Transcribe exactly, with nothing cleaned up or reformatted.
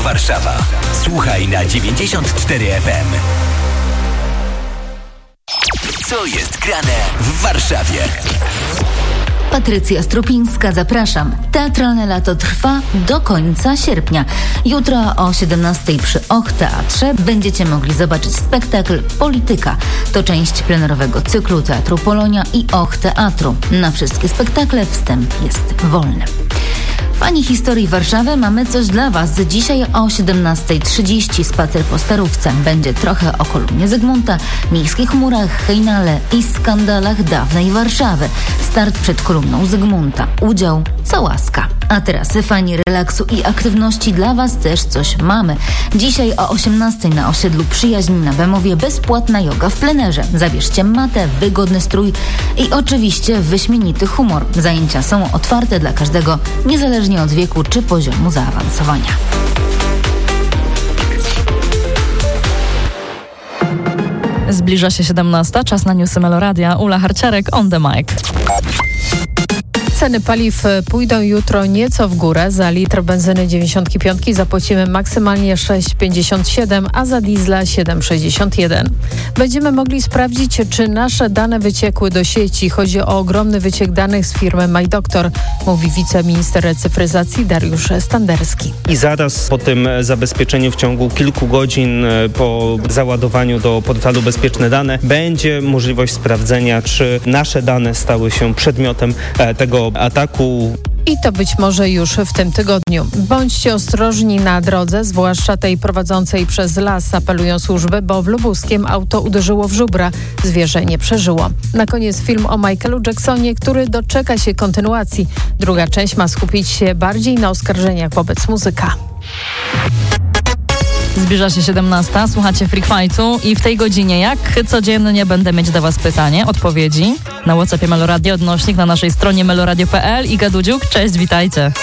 Warszawa. Słuchaj na dziewięćdziesiąt cztery F M. Co jest grane w Warszawie? Patrycja Strupińska, zapraszam. Teatralne lato trwa do końca sierpnia. Jutro o siedemnastej przy Och Teatrze będziecie mogli zobaczyć spektakl Polityka. To część plenerowego cyklu Teatru Polonia i Och Teatru. Na wszystkie spektakle wstęp jest wolny. Fani historii Warszawy, mamy coś dla Was. Dzisiaj o siedemnastej trzydzieści spacer po Starówce. Będzie trochę o kolumnie Zygmunta, miejskich murach, hejnale i skandalach dawnej Warszawy. Start przed kolumną Zygmunta. Udział co łaska. A teraz fani relaksu i aktywności, dla Was też coś mamy. Dzisiaj o osiemnastej na osiedlu Przyjaźń na Bemowie bezpłatna joga w plenerze. Zabierzcie matę, wygodny strój i oczywiście wyśmienity humor. Zajęcia są otwarte dla każdego, niezależnie od wieku czy poziomu zaawansowania. Zbliża się siedemnasta, czas na newsy Meloradia. Ula Harciarek on the mic. Ceny paliw pójdą jutro nieco w górę. Za litr benzyny dziewięćdziesiąt pięć zapłacimy maksymalnie sześć pięćdziesiąt siedem, a za diesla siedem sześćdziesiąt jeden. Będziemy mogli sprawdzić, czy nasze dane wyciekły do sieci. Chodzi o ogromny wyciek danych z firmy MyDoktor, mówi wiceminister cyfryzacji Dariusz Standerski. I zaraz po tym zabezpieczeniu w ciągu kilku godzin po załadowaniu do portalu Bezpieczne Dane będzie możliwość sprawdzenia, czy nasze dane stały się przedmiotem tego ataku. I to być może już w tym tygodniu. Bądźcie ostrożni na drodze, zwłaszcza tej prowadzącej przez las, apelują służby, bo w Lubuskiem auto uderzyło w żubra. Zwierzę nie przeżyło. Na koniec film o Michaelu Jacksonie, który doczeka się kontynuacji. Druga część ma skupić się bardziej na oskarżeniach wobec muzyka. Zbliża się siedemnasta, słuchacie Freak Fight'u i w tej godzinie, jak codziennie, będę mieć do Was pytanie, odpowiedzi na WhatsAppie Meloradio, odnośnik na naszej stronie meloradio kropka p l. Iga Dudziuk, cześć, witajcie.